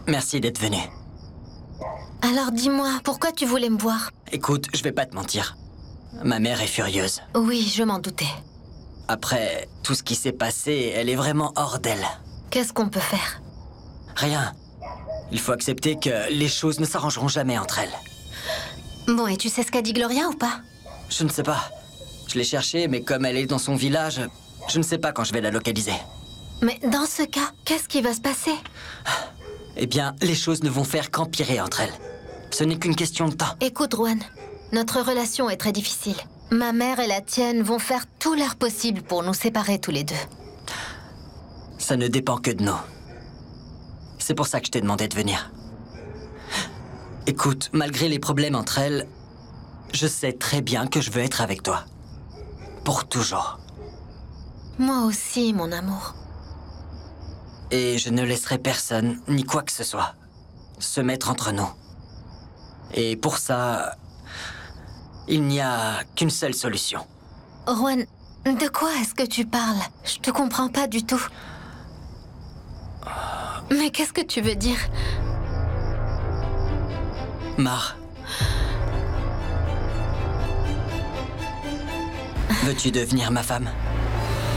Merci d'être venu. Alors dis-moi, pourquoi tu voulais me voir? Écoute, je vais pas te mentir. Ma mère est furieuse. Oui, je m'en doutais. Après tout ce qui s'est passé, elle est vraiment hors d'elle. Qu'est-ce qu'on peut faire? Rien. Il faut accepter que les choses ne s'arrangeront jamais entre elles. Bon, et tu sais ce qu'a dit Gloria ou pas? Je ne sais pas. Je l'ai cherchée, mais comme elle est dans son village, je ne sais pas quand je vais la localiser. Mais dans ce cas, qu'est-ce qui va se passer? Eh bien, les choses ne vont faire qu'empirer entre elles. Ce n'est qu'une question de temps. Écoute, Rowan, notre relation est très difficile. Ma mère et la tienne vont faire tout leur possible pour nous séparer tous les deux. Ça ne dépend que de nous. C'est pour ça que je t'ai demandé de venir. Écoute, malgré les problèmes entre elles, je sais très bien que je veux être avec toi. Pour toujours. Moi aussi, mon amour. Et je ne laisserai personne, ni quoi que ce soit, se mettre entre nous. Et pour ça, il n'y a qu'une seule solution. Rowan, de quoi est-ce que tu parles? Je te comprends pas du tout. Mais qu'est-ce que tu veux dire? Mar. Veux-tu devenir ma femme ?